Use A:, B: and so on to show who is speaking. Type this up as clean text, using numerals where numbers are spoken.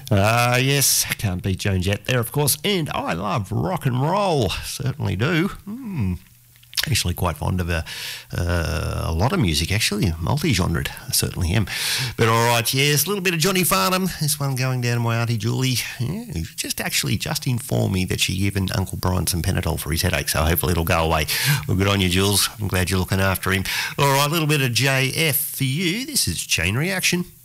A: Yes, can't beat Joan Jett there, of course. And I love rock and roll, certainly do. Actually quite fond of a lot of music, actually, multi-genred, I certainly am. But all right, yes, a little bit of Johnny Farnham. This one going down to my auntie Julie, who just informed me that she given Uncle Brian some Panadol for his headache, so hopefully it'll go away. Well, good on you, Jules. I'm glad you're looking after him. All right, a little bit of JF for you. This is Chain Reaction.